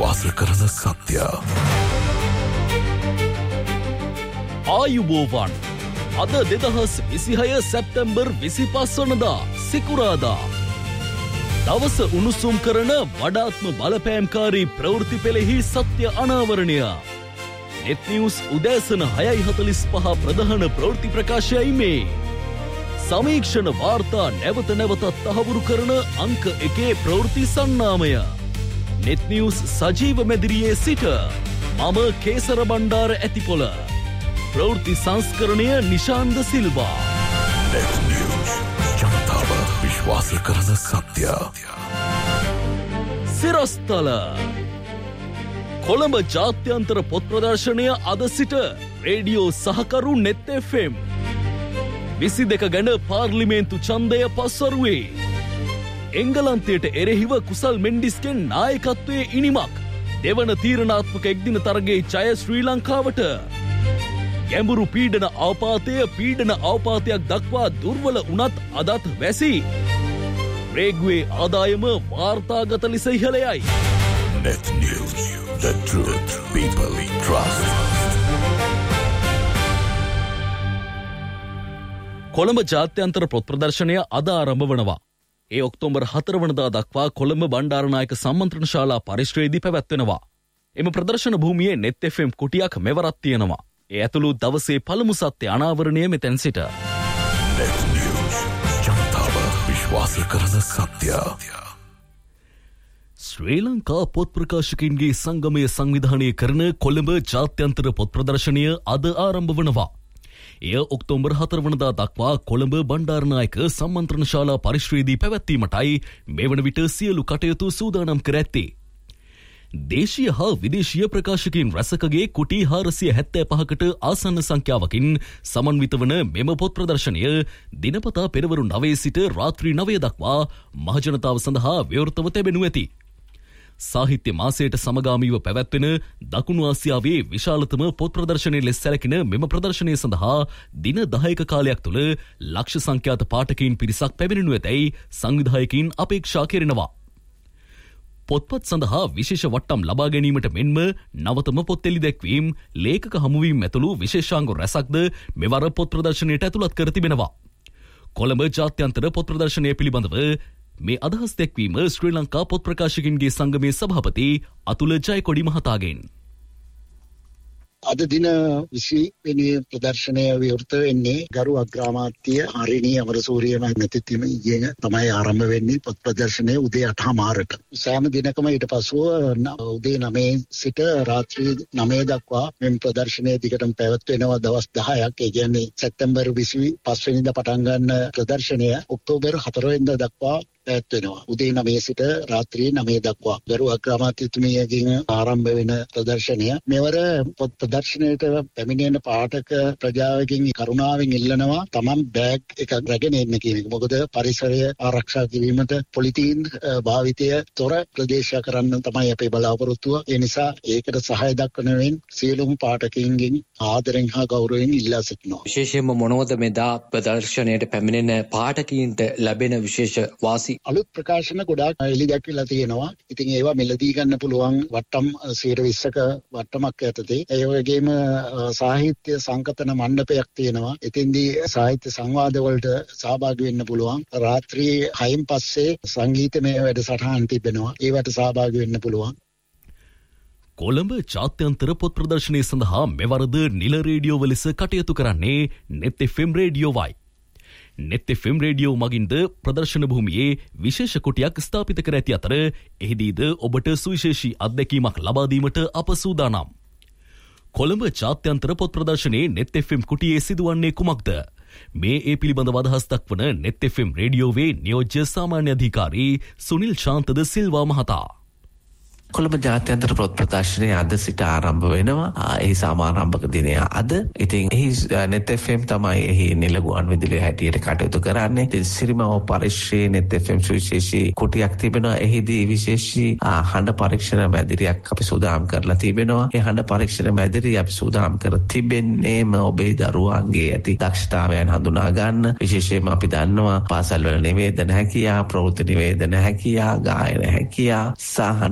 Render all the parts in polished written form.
විශ්වාස කරන සත්‍ය. ආයුබෝවන්. අද 2026 සැප්තැම්බර් 25 වනදා සිකුරාදා. දවස උණුසුම් කරන වඩාත්ම බලපෑම්කාරී ප්‍රවෘත්ති පෙළෙහි සත්‍ය අනාවරණය. නෙත් නිවුස් උදෑසන 6:45 ප්‍රධාන ප්‍රවෘත්ති ප්‍රකාශයයි මේ. සමීක්ෂණ වාර්තා නැවත නැවතත් තහවුරු කරන අංක 1 ප්‍රවෘත්ති සන්නාමය. නෙත් නිවුස් සජීව මැදිරියේ සිට මම කේසර බණ්ඩාර ඇතිපොළ. ප්‍රවෘත්ති සංස්කරණය නිශාන්ත සිල්වා. නෙත් නිවුස් ජනතාව විශ්වාස කරන සත්‍ය. සිරස්තල කොළඹ ජාත්‍යන්තර පොත් ප්‍රදර්ශනය අද සිට රේඩියෝ සහකරු නෙත් FM 22 ගැන පාර්ලිමේන්තු ඡන්දය පස්වරුවේ එංගලන්තයට එරෙහිව කුසල් මෙන්ඩිස්ගෙන් නායකත්වයේ ඉනිමක්. දෙවන තීරණාත්මක එක්දින තරගයේ ජය ශ්‍රී ලංකාවට. ගැඹුරු පීඩන අවපාතයක් දක්වා දුර්වල වුණත් අදත් වැසි. රේගුවේ ආදායම වාර්තාගත ලෙස ඉහළයයි. Net News, the truth people trust. Colombo ජාත්‍යන්තර පොත් ප්‍රදර්ශනය අද ආරම්භ වනවා. ඒ ඔක්තෝබර් 4 වනදා දක්වා කොළඹ බණ්ඩාරනායක සම්මන්ත්‍රණ ශාලා පරිශ්‍රයේදී පැවැත්වෙනවා. එම ප්‍රදර්ශන භූමියේ නෙත් FM කුටියක් මෙවරක් තියෙනවා. ඒ ඇතුළු දවසේ පළමු සත්‍ය අනාවරණය මෙතැන් සිට. Net News, ජනතාව විශ්වාස කරන සත්‍ය. ශ්‍රී ලංකා පොත් ප්‍රකාශකයින්ගේ සංගමය සංවිධානය කරන කොළඹ ජාත්‍යන්තර පොත් ප්‍රදර්ශනය අද ආරම්භ වනවා. එය ඔක්තෝබර් 4 වනදා දක්වා කොළඹ බණ්ඩාරනායක සම්මන්ත්‍රණ ශාලා පරිශ්‍රයේදී පැවැත්වීමටයි මේ වන විට සියලු කටයුතු සූදානම් කර ඇත්තේ. දේශීය හා විදේශීය ප්‍රකාශකයින් රැසකගේ කුටි 475කට ආසන්න සංඛ්‍යාවකින් සමන්විත වන මෙම පොත් ප්‍රදර්ශනය දිනපතා පෙරවරු 9 සිට රාත්‍රී 9 දක්වා මහජනතාව සඳහා විවෘතව තැබෙනු ඇති. සාහිත්‍ය මාසයට සමගාමීව පැවැත්වෙන දකුණු ආසියාවේ විශාලතම පොත් ප්‍රදර්ශනය ලෙස සැලකෙන මෙම ප්‍රදර්ශනය සඳහා දින 10ක කාලයක් තුළ ලක්ෂ සංඛ්‍යාත පාඨකයින් පිරිසක් පැමිණෙනු ඇතැයි සංවිධායකයින් අපේක්ෂා කෙරෙනවා. පොත්පත් සඳහා විශේෂ වට්ටම් ලබා ගැනීමට මෙන්ම නවතම පොත් එළි දැක්වීම්, ලේඛක හමුවීම් ඇතුළු විශේෂාංග රැසක්ද මෙවර පොත් ප්‍රදර්ශනයට ඇතුළත් කර තිබෙනවා. කොළඹ ජාත්‍යන්තර පොත් ප්‍රදර්ශනය පිළිබඳව මේ අදහස් දැක්වීම ශ්‍රී ලංකා පොත් ප්‍රකාශකයින්ගේ සංගමේ සභාපති අතුල ජයකොඩි මහතාගෙන්. අද දින 20 වෙනි ප්‍රදර්ශනය විවෘත වෙන්නේ ගරු අග්‍රාමාත්‍ය ආරණී අමරසූරිය මහත්මිය ඊයේ තමයි ආරම්භ වෙන්නේ. පොත් ප්‍රදර්ශනය උදේ 8:00ට. සෑම දිනකම ඊට පසුව උදේ 9 සිට රාත්‍රී 9 දක්වා මෙම ප්‍රදර්ශනය දිගටම පැවැත්වෙනවා දවස් 10ක්. ඒ කියන්නේ සැප්තැම්බර් 25 වෙනිදා පටන් ගන්න ප්‍රදර්ශනය ඔක්තෝබර් 4 වෙනිදා දක්වා පැවැත්වෙනවා. උදේ 9 සිට රාත්‍රී 9 දක්වා. ගරු අග්‍රාමාත්‍යතුමියගෙන් ආරම්භ වෙන ප්‍රදර්ශනය මෙවර පොත් ප්‍රදර්ශනයට පැමිණෙන පාඨක ප්‍රජාවකින් කරුණාවෙන් ඉල්ලනවා තමන් බෑග් එකක් රැගෙන එන්න කියන එක. මොකද පරිසරය ආරක්ෂා කිරීමට පොලිතීන් භාවිතය තොර ප්‍රදේශයක් කරන්න තමයි අපේ බලාපොරොත්තුව. ඒ නිසා ඒකට සහාය දක්වනවෙන් සියලුම පාඨකයින්ගෙන් ආදරෙන් හා ගෞරවයෙන් ඉල්ලා සිටිනවා. විශේෂයෙන්ම මොනවද මෙදා ප්‍රදර්ශනයට පැමිණෙන පාඨකයින්ට ලැබෙන විශේෂ වාසි? අලුත් ප්‍රකාශන ගොඩාක් එළි දැක්විලා තියෙනවා. ඉතින් ඒවා මිලදී ගන්න පුළුවන් වට්ටම් 120ක වට්ටමක් ඇතතේ. ඒ වගේම සාහිත්‍ය සංකතන මණ්ඩපයක් තියෙනවා. එතෙන්දී සාහිත්‍ය සංවාද වලට සහභාගී වෙන්න පුළුවන්. රාත්‍රී 6න් පස්සේ සංගීතමය වැඩසටහන් තිබෙනවා. ඒවට සහභාගී වෙන්න පුළුවන්. කොළඹ ජාත්‍යන්තර පොත් ප්‍රදර්ශනය සඳහා මෙවරද නිල රේඩියෝ ලෙස කටයුතු කරන්නේ නෙත් FM රේඩියෝවයි. නෙත් FM රේඩියෝ මගින්ද ප්‍රදර්ශන භූමියේ විශේෂ කුටියක් ස්ථාපිත කර ඇති අතර එහිදීද ඔබට සුවිශේෂී අත්දැකීමක් ලබා දීමට අප සූදානම්. කොළඹ ජාත්‍යන්තර පොත් ප්‍රදර්ශනයේ නෙත් FM කුටියේ සිදුවන්නේ කුමක්ද? මේ ඒ පිළිබඳව අදහස් දක්වන නෙත් FM රේඩියෝවේ නියෝජ්‍ය සාමාන්‍ය අධිකාරී සුනිල් ශාන්තද සිල්වා මහතා. කොළඹ ජාත්‍යන්තර පොත් ප්‍රදර්ශනය අද සිට ආරම්භ වෙනවා. එහි සමාරම්භක දිනය අද. ඉතින් එහි නෙත් FM තමයි එහි නිල ගුවන් විදුලිය හැටියට කටයුතු කරන්නේ. ඉතින් සිරිමව පරිශ්‍රයේ නෙත් FM සුවිශේෂී කුටියක් තිබෙනවා. එහිදී විශේෂී හඬ පරීක්ෂණ මැදිරියක් අපි සූදානම් කරලා තිබෙනවා. ඒ හඬ පරීක්ෂණ මැදිරිය අපි සූදානම් කර තිබෙන්නේම ඔබේ දරුවන්ගේ ඇති දක්ෂතාවයන් හඳුනා ගන්න. විශේෂයෙන්ම අපි දන්නවා පාසල් වල නිවේදන හැකියාව, ප්‍රවෘත්ති නිවේදන හැකියාව, ගායන හැකියාව, සහ හඬ කැවීම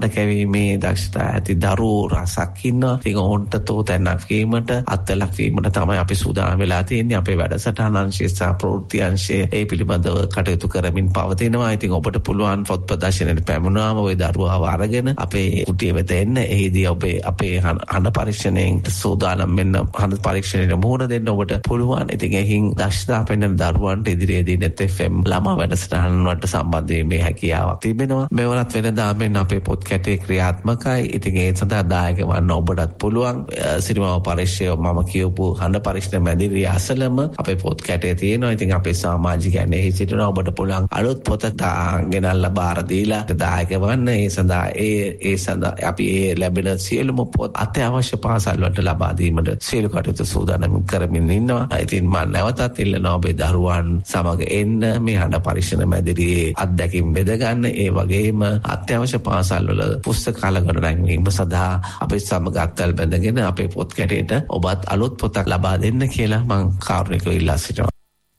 කිරීමේ දක්ෂතා ඇති දරුවෝ රසක් ඉන්නවා. ඉතින් ඔවුන්ට තෝතැන්නක් වීමට අත්දැකීමක් වීමට තමයි අපි සූදානම් වෙලා තියෙන්නේ. අපේ වැඩසටහන අංශයේ සහ ප්‍රවෘත්ති අංශයේ ඒ පිළිබඳව කටයුතු කරමින් පවතිනවා. ඉතින් ඔබට පුළුවන් පොත් ප්‍රදර්ශනයට පැමුණාම ওই දරුවාව අරගෙන අපේ කුටිය වෙත එන්න. එහිදී ඔබේ අපේ හඬ පරීක්ෂණයෙන් සූදානම් වෙන්න හඬ පරීක්ෂණයට මුහුණ දෙන්න ඔබට පුළුවන්. ඉතින් එහින් දක්ෂතා පෙන්වන දරුවන්ට ඉදිරියේදී net FM ළමා වැඩසටහන වලට සම්බන්ධ වීමේ හැකියාවක් තිබෙනවා. මෙවරත් වෙනදා මෙන්න අපේ පොත් කැටේ ක්‍රියාත්මකයි. ඉතින් ඒ සඳහා දායක වන්න ඔබටත් පුළුවන්. සිරිමාව පරීක්ෂය මම කියපු හඬ පරීක්ෂණ මැදිරිය අසලම අපේ පොත් කැටේ තියෙනවා. ඉතින් අපේ සමාජිකයන් එහි සිටිනවා. ඔබට පුළුවන් අලුත් පොත ගෙනල්ලා බාර දීලා දායක වන්න. ඒ සඳහා අපි ඒ ලැබෙන සියලුම පොත් අත්‍යවශ්‍ය පාසල් වලට ලබා දීමට සියලු කටයුතු සූදානම් කරමින් ඉන්නවා. ඉතින් මම නැවතත් ඉල්ලනවා ඔබේ දරුවන් සමග එන්න මේ හඬ පරීක්ෂණ මැදිරියේ අත්දැකීම් බෙද ගන්න. ඒ වගේම අත්‍යවශ්‍ය පාසල් වල පුස්තකාල ගණනවීම සඳහා අපේ සමග අත්කල් බැඳගෙන අපේ පොත් කැටේට ඔබත් අලුත් පොතක් ලබා දෙන්න කියලා මම කාරුණිකව ඉල්ලා සිටිනවා.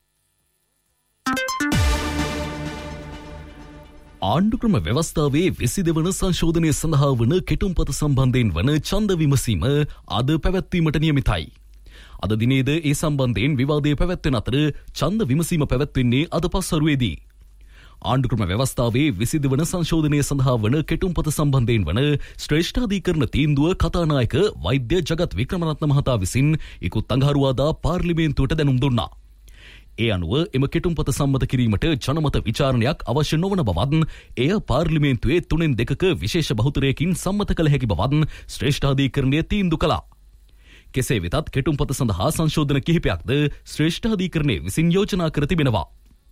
ආණ්ඩුක්‍රම ව්‍යවස්ථාවේ 22 වන සංශෝධනය සඳහා වන කෙටුම්පත සම්බන්ධයෙන් වන ඡන්ද විමසීම අද පැවැත්වීමට නියමිතයි. අද දිනේද ඒ සම්බන්ධයෙන් විවාදය පැවැත්වෙන අතර ඡන්ද විමසීම පැවැත්වෙන්නේ අද පස්වරුවේදී. ආණ්ඩුක්‍රම ව්‍යවස්ථාවේ 22 වන සංශෝධනය සඳහා වන කෙටුම්පත සම්බන්ධයෙන් වන ශ්‍රේෂ්ඨාධිකරණ තීන්දුව කතානායක වෛද්‍ය ජගත් වික්‍රමරත්න මහතා විසින් ඉකුත් අඟහරුවාදා පාර්ලිමේන්තුවට දැනුම් දුන්නා. ඒ අනුව එම කෙටුම්පත සම්මත කිරීමට ජනමත විචාරණයක් අවශ්‍ය නොවන බවත් එය පාර්ලිමේන්තුවේ 3/2ක විශේෂ බහුතරයකින් සම්මත කළ හැකි බවත් ශ්‍රේෂ්ඨාධිකරණය තීන්දුව කළා. කෙසේ වෙතත් කෙටුම්පත සඳහා සංශෝධන කිහිපයක්ද ශ්‍රේෂ්ඨාධිකරණය විසින් යෝජනා කර තිබෙනවා.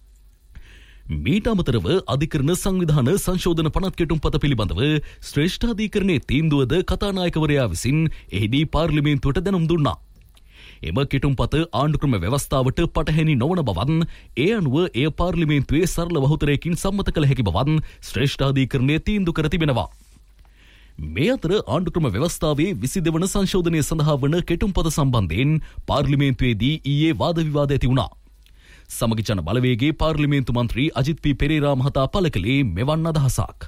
මීට අමතරව අධිකරණ සංවිධාන සංශෝධන පනත් කෙටුම්පත පිළිබඳව ශ්‍රේෂ්ඨාධිකරණයේ තීන්දුවද කතානායකවරයා විසින් එහිදී පාර්ලිමේන්තුවට දැනුම් දුන්නා. එම කෙටුම්පත ආණ්ඩුක්‍රම ව්‍යවස්ථාවට පටහැනි නොවන බවත් ඒ අනුව එය පාර්ලිමේන්තුවේ සරල බහුතරයකින් සම්මත කළ හැකි බවත් ශ්‍රේෂ්ඨාධිකරණය තීන්දුව කර තිබෙනවා. මේ අතර ආණ්ඩුක්‍රම ව්‍යවස්ථාවේ 22 වන සංශෝධනය සඳහා වන කෙටුම්පත සම්බන්ධයෙන් පාර්ලිමේන්තුවේදී ඊයේ වාද විවාද ඇති වුණා. සමගි ජන බලවේගයේ පාර්ලිමේන්තු මන්ත්‍රී අජිත් පී පෙරේරා මහතා පළ කළේ මෙවන් අදහසක්.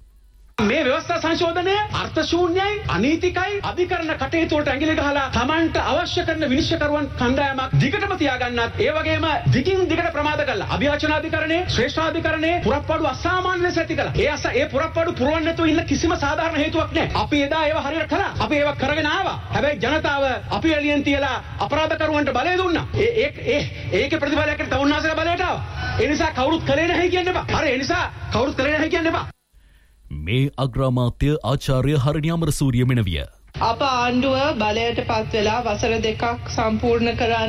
මේ ව්‍යවස්ථා සංශෝධනය අර්ථ ශූන්‍යයි, අනීතිකයි, අධිකරණ කටයුතු වලට ඇඟිලි ගහලා Tamanට අවශ්‍ය කරන විනිශ්චයකරුවන් කණ්ඩායමක් දිගටම තියාගන්නත්, ඒ වගේම දිගින් දිගට ප්‍රමාද කළා. අභියාචනාධිකරණයේ, ශ්‍රේෂ්ඨාධිකරණයේ පුරප්පාඩු අසාමාන්‍ය ලෙස ඇති කළා. ඒ පුරප්පාඩු පුරවන්න නැතුව ඉන්න කිසිම සාධාරණ හේතුවක් නැහැ. අපි එදා ඒව හරියට කළා. අපි ඒව කරගෙන ආවා. හැබැයි ජනතාව අපි එළියෙන් තියලා අපරාධකරුවන්ට බලය දුන්නා. ඒකේ ප්‍රතිඵලයක් තවුන්නාසක බලයට ආවා. ඒ නිසා කවුරුත් කලේ නැහැ කියන්න එපා. හරි, ඒ නිසා කවුරුත් කලේ නැහැ කියන්න එපා. මේ අග්‍රාමාත්‍ය ආචාර්ය හරණි අමරසූරිය මෙනවිය. අප ආණ්ඩුව බලයට පත් වෙලා වසර 2ක් සම්පූර්ණ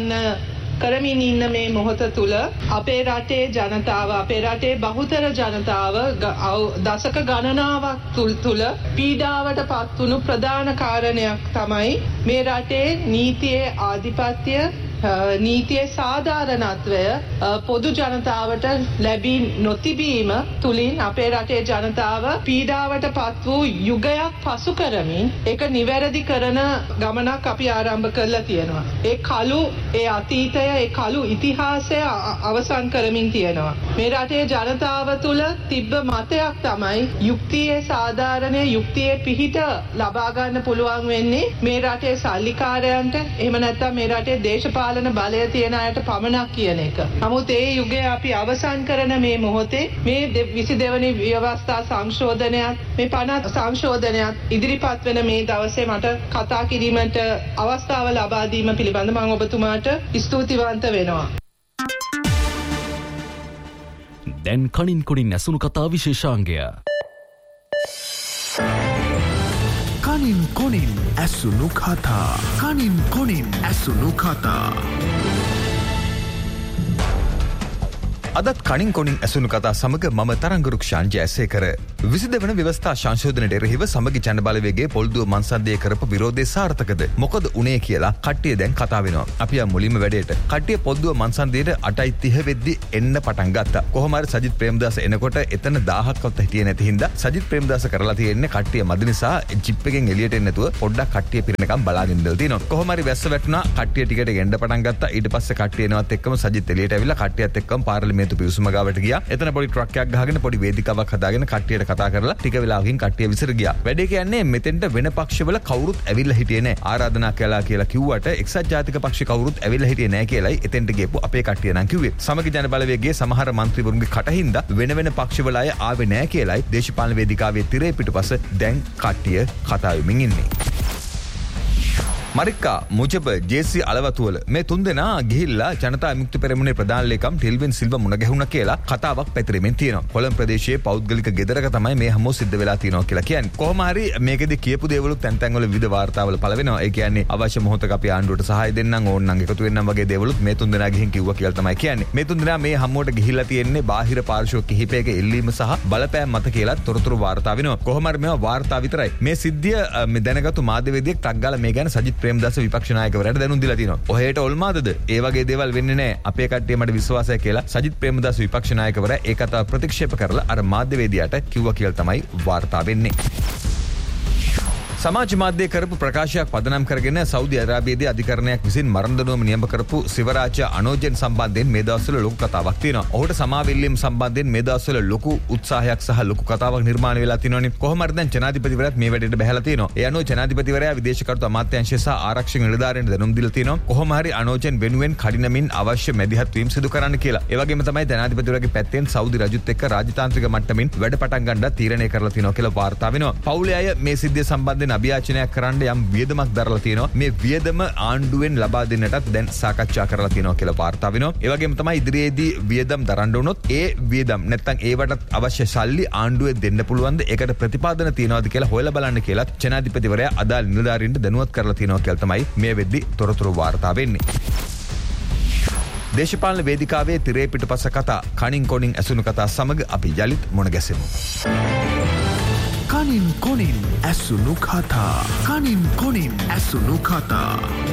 කරමින් ඉන්න මේ මොහොත තුල අපේ රටේ ජනතාව, අපේ රටේ බහුතර ජනතාව දශක ගණනාවක් තුල පීඩාවට පත් වුණු ප්‍රධාන කාරණයක් තමයි මේ රටේ නීතියේ ආධිපත්‍ය, නීතියේ සාධාරණත්වය පොදු ජනතාවට ලැබී නොතිබීම තුලින් අපේ රටේ ජනතාව පීඩාවට පත් වූ යුගයක් පසු කරමින් ඒක නිවැරදි කරන ගමනක් අපි ආරම්භ කරලා තියෙනවා. ඒ කළු, ඒ අතීතය, ඒ කළු ඉතිහාසය අවසන් කරමින් තියෙනවා. මේ රටේ ජනතාව තුල තිබ්බ මතයක් තමයි යුක්තියේ සාධාරණය, යුක්තියේ පිහිට ලබා ගන්න පුළුවන් වෙන්නේ මේ රටේ සල්ලිකාරයන්ට, එහෙම නැත්නම් මේ රටේ දේශපාලන බලය තියෙන අයට පමණක් කියන එක. නමුත් ඒ යුගය අපි අවසන් කරන මේ මොහොතේ මේ 22 වෙනි ව්‍යවස්ථා සංශෝධනයත්, මේ 50 සංශෝධනයත් ඉදිරිපත් වෙන මේ දවසේ මට කතා කිරීමට අවස්ථාව ලබා දීම පිළිබඳව මම ඔබතුමාට ස්තුතිවන්ත වෙනවා. දැන් කණින් කොණින් ඇසුණු කතා විශේෂාංගය. කණින් කොණින් ඇසුණු කතා. කණින් කොණින් ඇසුණු කතා. අදත් කණින් කොණින් ඇසුණු කතා සමග මම තරංගරුක්ෂාන් ජයසේකර. 22 වන ව්‍යවස්ථා සංශෝධනයට එරෙහිව සමගි ජන බලවේගයේ පොල්දුව මන්සන්දේ කරපු විරෝධය සාර්ථකද? මොකද උනේ කියලා කට්ටිය දැන් කතා වෙනවා. අපි මුලින්ම වැඩේට. කට්ටිය පොල්දුව මන්සන්දේට 8:30 වෙද්දි එන්න පටන් ගත්තා. කොහොම හරි සජිත් ප්‍රේමදාස එනකොට එතන 1000ක්වත් හිටියේ නැති හින්දා සජිත් ප්‍රේමදාස කරලා තියෙන්නේ කට්ටිය මදි නිසා ජිප් එකෙන් එළියට එන්න නැතුව පොඩ්ඩක් කට්ටිය පිරෙනකම් බලාගෙන ඉඳලා තියෙනවා. කොහොම හරි වැස්ස වැටුණා. කට්ටිය ටිකට් එක එන්න පටන් ගත්තා. ඊට පස්සේ කට්ටිය එනවත් එක්කම සජිත් එළියට ඇවිල්ලා කට්ටියත් එක්කම පාර්ලිමේන්තුවට පාර්ලිමේන්තු පිවිසුම ගාවට ගියා. එතන පොඩි ට්‍රක් එකක් ගහගෙන පොඩි වේදිකාවක් හදාගෙන කට්ටියට කතා කරලා ටික වෙලාවකින් කට්ටිය විසිර ගියා. වැඩේ කියන්නේ මෙතෙන්ට වෙන පක්ෂවල කවුරුත් ඇවිල්ලා හිටියේ නැහැ. ආරාධනා කළා කියලා කිව්වට එක්සත් ජාතික පක්ෂ කවුරුත් ඇවිල්ලා හිටියේ නැහැ කියලායි එතෙන්ට ගියපු අපේ කට්ටිය නම් කිව්වේ. සමගි ජන බලවේගයේ සමහර മന്ത്രിවරුන්ගේ කටින්ද වෙන වෙන පක්ෂවල අය ආවේ නැහැ කියලායි දේශපාලන වේදිකාවේ තිරේ පිටුපස දැන් කට්ටිය කතා වෙමින් ඉන්නේ. මරික්කා මුජබ ජේසි අලවතුවල මේ තුන්දෙනා ගිහිල්ලා ජනතා විමුක්ති පෙරමුණේ ප්‍රධාන ලේකම් ටිල්වින් සිල්වා මුණ ගැහුණා කියලා කතාවක් පැතිරෙමින් තියෙනවා. කොළඹ ප්‍රදේශයේ පෞද්ගලික ගෙදරක තමයි මේ හමුව සිද්ධ වෙලා තියෙනවා කියලා කියන්නේ. කොහොම හරි මේකෙදි කියපු දේවලුත් තැන් තැන් වල විවිධ වාර්තාවල පළ වෙනවා. ඒ කියන්නේ අවශ්‍ය මොහොතක අපි ආණ්ඩුවට සහාය දෙන්නම් ඕනනම් එකතු වෙන්නම් වගේ දේවලුත් මේ තුන්දෙනා ගිහින් කිව්වා කියලා තමයි කියන්නේ. මේ තුන්දෙනා මේ හමුවට ගිහිල්ලා තියෙන්නේ බාහිර පාර්ශ්ව කිහිපයක එල්ලීම සහ බලපෑම් මත කියලා තොරතුරු වාර්තා වෙනවා. කොහොම හරි මේවා වාර්තා විතරයි. මේ සිද්ධිය මේ දැනගත්තු මාධ්‍යවේදියෙක් ටක් ගාලා මේ ගැන සජිත් ප්‍රේමදාස විපක්ෂ නායකවරයාට දැනුම් දීලා තියෙනවා. ඔහෙට ඔල්මාදද? ඒ වගේ දේවල් වෙන්නේ නැහැ. අපේ කට්ටිය මට විශ්වාසයි කියලා සජිත් ප්‍රේමදාස විපක්ෂ නායකවරයා ඒ කතාව ප්‍රතික්ෂේප කරලා අර මාධ්‍යවේදියාට කිව්වා කියලා තමයි වාර්තා වෙන්නේ. සමාජ මාධ්‍යයේ කරපු ප්‍රකාශයක් පදනම් කරගෙන සෞදි අරාබියේදී අධිකරණයක් විසින් මරණ දඬුවම නියම කරපු සිවරාජ්‍ය අනෝජන් සම්බන්ධයෙන් මේ දවස්වල ලොකු කතාවක් තියෙනවා. ඔහුට සමාවෙල්ලීම් සම්බන්ධයෙන් මේ දවස්වල ලොකු උත්සාහයක් සහ ලොකු කතාවක් නිර්මාණය වෙලා තියෙනවානේ. කොහොම හරි දැන් ජනාධිපතිවරයාත් මේ වැඩේට බහැලා තියෙනවා. ඒ අනුව ජනාධිපතිවරයා විදේශ කටයුතු අමාත්‍යාංශය සහ ආරක්ෂක නිලධාරීන්ට දැනුම් දීලා තියෙනවා. කොහොම හරි අනෝජන් වෙනුවෙන් කඩිනමින් අවශ්‍ය මැදිහත් වීම සිදු කරන්න කියලා. ඒ වගේම තමයි ජනාධිපතිවරයාගේ පැත්තෙන් සෞදි රජුත් එක්ක රාජතාන්ත්‍රික මට්ටමින් වැඩ පටන් ගන්න තීරණය කරලා තියෙනවා කියලා වාර්තා වෙනවා. පවුලේ අය මේ සිද්ධිය සම්බන්ධයෙන් අභියාචනයක් කරන්න යම් වියදමක් දරලා තියෙනවා. මේ වියදම ආණ්ඩුවෙන් ලබා දෙන්නටත් දැන් සාකච්ඡා කරලා තියෙනවා කියලා වාර්තා වෙනවා. ඒ වගේම තමයි ඉදිරියේදී වියදම් දරන්න වුණොත් ඒ වියදම් නැත්නම් ඒවට අවශ්‍ය සල්ලි ආණ්ඩුවෙන් දෙන්න පුළුවන්ද? ඒකට ප්‍රතිපාදන තියනවාද කියලා හොයලා බලන්න කියලා ජනාධිපතිවරයා අදාළ නිලධාරීන්ට දැනුවත් කරලා තියෙනවා කියලා තමයි මේ වෙද්දි තොරතුරු වාර්තා වෙන්නේ. දේශපාලන වේදිකාවේ තිරේ පිටුපස කතා කණින් කොණින් ඇසුණු කතා සමග අපි යලිත් මුණ ගැසෙමු. කනින් කොනින් ඇසුණු කතා. කනින් කොනින් ඇසුණු කතා.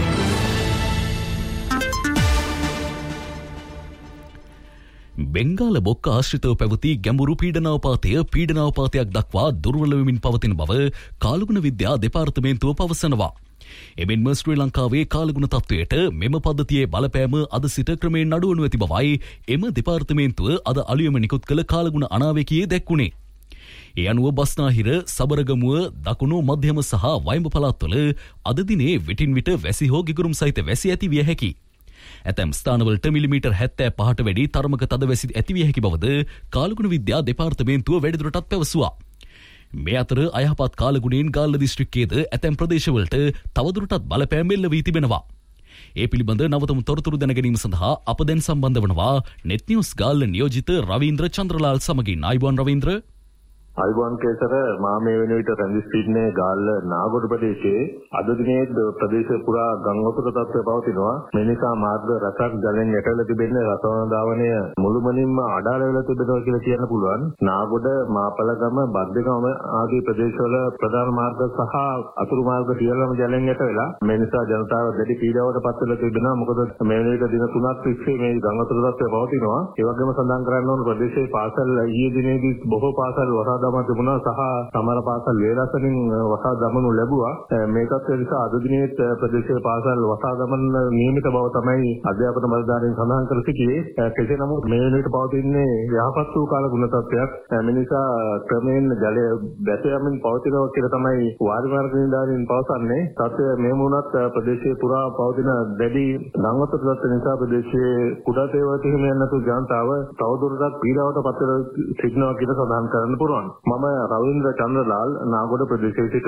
බෙන්ගාල බොක්ක ආශ්‍රිතව පැවති ගැඹුරු පීඩනාවපාතයක් දක්වා දුර්වල වෙමින් පවතින බව කාලගුණ විද්‍යා දෙපාර්තමේන්තුව පවසනවා. එමෙන්ම ශ්‍රී ලංකාවේ කාලගුණ තත්ත්වයට මෙම පද්ධතියේ බලපෑම අද සිට ක්‍රමයෙන් අඩුවනු ඇති බවයි එම දෙපාර්තමේන්තුව අද අලුයම නිකුත් කළ කාලගුණ අනාවැකියේ දැක්වුණේ. ඒ අනුව බස්නාහිර සබරගමුව දකුණු මධ්‍යම සහ වයඹ පළාත්වල අද දිනේ විටින් විට වැසි හෝ ගිගුරුම් සහිත වැසි ඇති විය හැකි. ඇතැම් ස්ථානවලට මිලිමීටර් 75ට වැඩි තරමක තද වැසි ඇති විය හැකි බවද කාලගුණ විද්‍යා දෙපාර්තමේන්තුව වැඩිදුරටත් පැවසුවා. මේ අතර අයහපත් කාලගුණයෙන් ගාල්ල දිස්ත්‍රික්කයේද ඇතැම් ප්‍රදේශවලට තවදුරටත් බලපෑම් එල්ල වී තිබෙනවා. ඒ පිළිබඳ නවතම තොරතුරු දැන ගැනීම සඳහා අප දැන් සම්බන්ධ වනවා නෙට් නිවුස් ගාල්ල නියෝජිත රවීන්ද්‍ර චන්ද්‍රලාල් සමගින්. ආයුබෝවන් රවීන්ද්‍ර. අයිබෝන් කේසර මා මේ වෙන විට රැඳී සිටින්නේ ගාල්ල නාගොඩ ප්‍රදේශයේ අද දිනේ ප්‍රදේශය පුරා ගංගොතුක තත්ත්වය පවතිනවා. මේ නිසා මාර්ග රසක් ජලෙන් යටවල තිබෙන්නේ රසවන ධාවනය මුළුමනින්ම අඩාල වෙලා තිබෙනවා කියලා කියන්න පුළුවන්. නාගොඩ මාපලගම බද්දගම ආදී ප්‍රදේශවල ප්‍රධාන මාර්ග සහ අතුරු මාර්ග සියල්ලම ජලෙන් යට වෙලා මේ නිසා ජනතාව දැඩි පීඩාවට පත් වෙලා තිබෙනවා. මොකද මේ වෙන විට දින 3ක් තිස්සේ මේ ගංගොතුක තත්ත්වය පවතිනවා. ඒ වගේම සඳහන් කරන්න ඕන ප්‍රදේශයේ පාසල් ඊයේ දිනේදී බොහෝ පාසල් වසා දමා තිබුණා සහ සමහර පාසල් වේලසනින් වසා දමනු ලැබුවා. මේකත් නිසා අද දිනේ ප්‍රදේශීය පාසල් වසා දමන නියමිත බව තමයි අධ්‍යාපන බලධාරීන් සඳහන් කර සිටියේ. කෙසේ නමුත් මේ වෙනකොට පවතින්නේ යහපත් වූ කාලගුණ තත්ත්වයක්. මේ නිසා ක්‍රමයෙන් ජලය බැස යමින් පවතිනවා කියලා තමයි වාරි මාර්ග නිලධාරීන් පවසන්නේ. තත්ත්වය මේ වුණත් ප්‍රදේශයේ පුරා පවතින දැඩි ගංගොතුක තත්ත්ව නිසා ප්‍රදේශයේ කුඩා තේවති හිමියන් නැතු ජනතාව තවදුරටත් පීඩාවට පත් වෙලා සිටිනවා කියලා සඳහන් කරන්න පුළුවන්. මම රවීන්ද්‍ර චන්ද්‍රලාල් නාගොඩ ප්‍රදේශයේ සිට.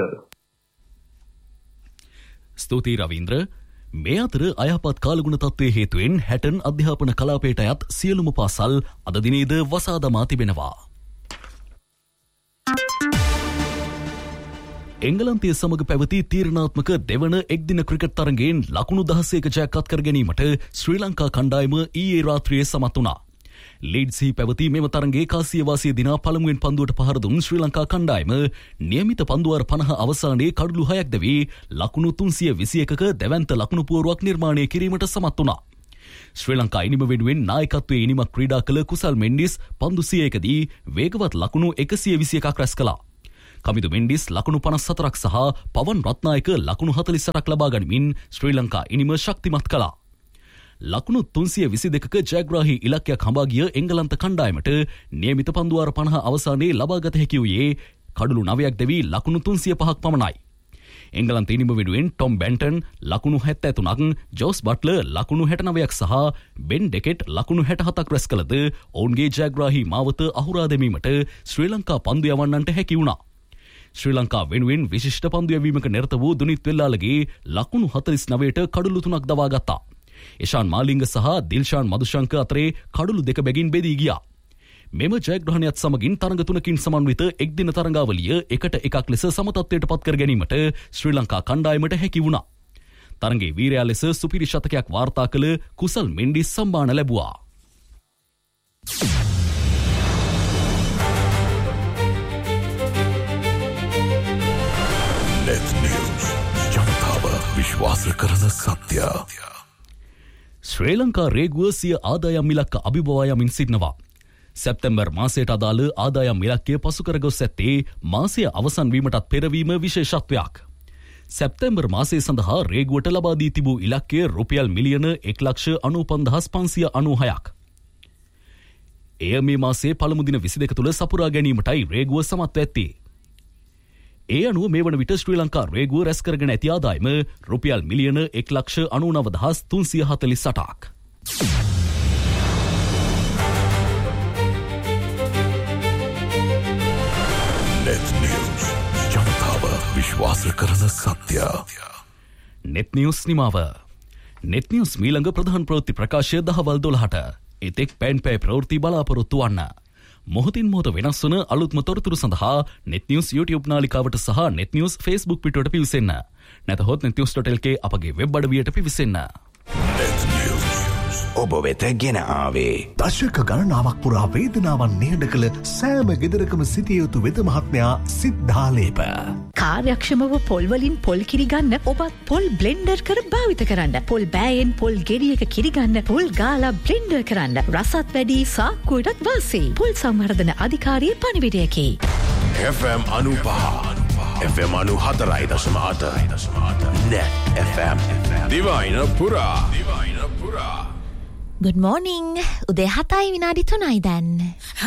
ස්තුතියි රවීන්ද්‍ර. මේ අතර අයහපත් කාලගුණ තත්ත්වයේ හේතුවෙන් හැටන් අධ්‍යාපන කලාපයට අයත් සියලුම පාසල් අද දිනේද වසා දමා තිබෙනවා. එංගලන්තයේ සමග පැවති තීරණාත්මක දෙවන එක්දින ක්‍රිකට් තරගයෙන් ලකුණු 16ක ජයක් අත් කර ගැනීමට ශ්‍රී ලංකා කණ්ඩායම ඊයේ රාත්‍රියේ සමත් වුණා. ලීඩ්සි පැවති මෙම තරගයේ කාසිය වාසිය දිනා පළමුවෙන් පන්දුවට පහර දුන් ශ්‍රී ලංකා කණ්ඩායම නියමිත පන්දුවර 50 අවසානයේ කඩලු 6ක් දැවී ලකුණු 321ක දැවැන්ත ලකුණු පුවරුවක් නිර්මාණය කිරීමට සමත් වුණා. ශ්‍රී ලංකා ඉනිම වෙනුවෙන් නායකත්වයේ ඉනිමක් ක්‍රීඩා කළ කුසල් මෙන්ඩිස් පන්දු 100කදී වේගවත් ලකුණු 121ක් රැස් කළා. කමිදු මෙන්ඩිස් ලකුණු 54ක් සහ පවන් රත්නායක ලකුණු 48ක් ලබා ගනිමින් ශ්‍රී ලංකා ඉනිම ශක්තිමත් කළා. ලකුණු 322ක ජයග්‍රාහී ඉලක්කයක් හඹා ගිය එංගලන්ත කණ්ඩායමට නියමිත පන්දුවාර 50 අවසානයේ ලබාගත හැකි වූයේ කඩලු 9ක් දෙවි ලකුණු 305ක් පමණයි. එංගලන්ත ඉනිම වෙනුවෙන් ටොම් බැන්ටන් ලකුණු 73ක්, ජෝස් බට්ලර් ලකුණු 69ක් සහ බෙන් ඩෙකෙට් ලකුණු 67ක් රැස් කළද ඔවුන්ගේ ජයග්‍රාහී මාවත අහුරා දැමීමට ශ්‍රී ලංකා පන්දු යවන්නන්ට හැකි වුණා. ශ්‍රී ලංකා වෙනුවෙන් විශිෂ්ට පන්දු යැවීමක නිරත වූ දුනිත් වෙල්ලාලගේ ලකුණු 49ට කඩලු 3ක් දවා ගත්තා. ඉෂාන් මාලිංග සහ දිල්ෂාන් මදුශංක අතරේ කඩලු 2 බැගින් බෙදී ගියා. මෙම ජයග්‍රහණයත් සමගින් තරඟ 3කින් සමන්විත එක්දින තරඟාවලිය 1-1 ලෙස සමතත්වයට පත් කර ගැනීමට ශ්‍රී ලංකා කණ්ඩායමට හැකි වුණා. තරඟේ වීරයා ලෙස සුපිරි ශතකයක් වාර්තා කළ කුසල් මෙන්ඩිස් සම්මාන ලැබුවා. Net News ජනතාව විශ්වාස කරන සත්‍ය. ශ්‍රී ලංකා රේගුව සිය ආදායම් ඉලක්ක අභිබවා යමින් සිටිනවා. සැප්තැම්බර් මාසයට අදාළ ආදායම් ඉලක්කය පසු කර ගොස් ඇත්තේ මාසය අවසන් වීමටත් පෙරවීම විශේෂත්වයක්. සැප්තැම්බර් මාසය සඳහා රේගුවට ලබා දී තිබූ ඉලක්කය රුපියල් මිලියන 1,95,596ක්. එය මේ මාසයේ පළමු දින 22 තුළ සපුරා ගැනීමටයි රේගුව සමත් ඇත්තේ. ඒ අනුව මේ වන විට ශ්‍රී ලංකා රේගුව රැස් කරගෙන ඇති ආදායම රුපියල් මිලියන 1,99,348ක්. Net News ජනතාව විශ්වාස කරන සත්‍ය. Net News නිමාව. Net News මීළඟ ප්‍රධාන ප්‍රවෘත්ති ප්‍රකාශය දහවල් 12ට. එතෙක් පෑන් පෑ ප්‍රවෘත්ති බලාපොරොත්තු වන්න. මොහොතින් මොහොත වෙනස් වන අලුත්ම තොරතුරු සඳහා Net News YouTube නාලිකාවට සහ Net News Facebook පිටුවට පිවිසෙන්න. නැතහොත් netnews.lk අපගේ වෙබ් අඩවියට පිවිසෙන්න. Net News ඔබ වෙත ගෙන ආවේ දශක ගණනාවක් පුරා වේදනාවන් නිහඬ කළ සෑම ගෙදරකම සිටිය යුතු වෙද මහත්මයා සිද්ධාලේප. කාර්යක්ෂමව පොල් වලින් පොල් කිරි ගන්න ඔබත් පොල් බ්ලෙන්ඩර් කර භාවිත කරන්න. පොල් බෑයෙන් පොල් ගෙඩියක කිරි ගන්න පොල් ගාලා බ්ලෙන්ඩර් කරන්න. රසත් වැඩි සාක්කුවටත් වාසි. පොල් සංවර්ධන අධිකාරියේ පණිවිඩයකි. FM 95 FM 94.8 Net FM දිවයින පුරා. Good morning. උදේ 7:03 දැන්.